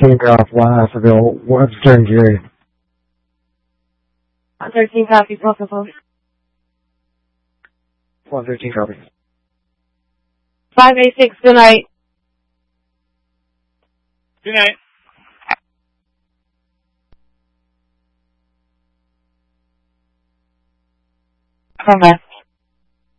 13 off Lassville, Western G. 113 copy, welcome phone. 113 copy. 586, good night. Good night. Come back.